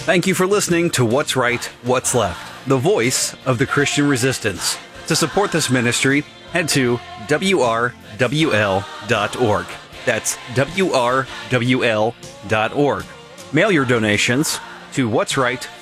Thank you for listening to What's Right, What's Left, the voice of the Christian resistance. To support this ministry, head to wrwl.org. That's wrwl.org. Mail your donations to What's Right,